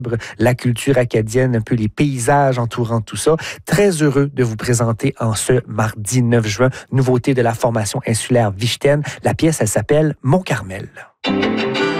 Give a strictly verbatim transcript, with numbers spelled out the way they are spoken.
la culture acadienne, un peu les paysages entourant tout ça. Très heureux de vous présenter en ce mardi neuf juin, nouveauté de la formation insulaire Vichten. La pièce, elle s'appelle Mont Carmel.